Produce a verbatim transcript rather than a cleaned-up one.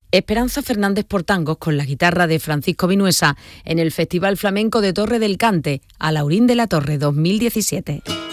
Esperanza Fernández por tangos con la guitarra de Francisco Vinuesa en el Festival Flamenco de Torre del Cante, Alhaurín de la Torre dos mil diecisiete.